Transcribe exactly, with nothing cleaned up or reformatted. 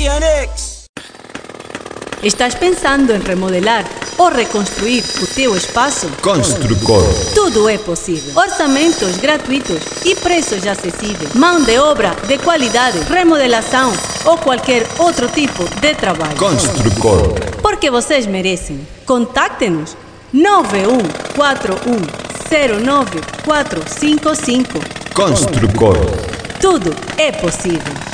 Cianex. Estás pensando em remodelar ou reconstruir o teu espaço? Construcor. Tudo é possível. Orçamentos gratuitos e preços acessíveis. Mão de obra de qualidade, remodelação ou qualquer outro tipo de trabalho. Construcor. Porque vocês merecem. Contacte-nos nove um quatro um zero nove quatro cinco cinco. Construcor. Tudo é possível.